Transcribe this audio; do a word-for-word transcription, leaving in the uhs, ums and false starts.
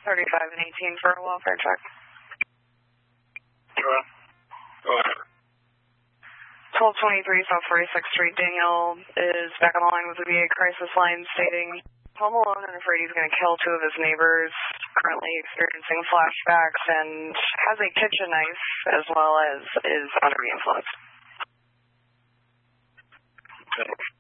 thirty-five and eighteen for a welfare check. Sure. Go ahead. twelve twenty-three South forty-sixth Street. Daniel is back on the line with the V A crisis line stating, home alone and afraid he's going to kill two of his neighbors, currently experiencing flashbacks, and has a kitchen knife as well as is under the influence. Okay.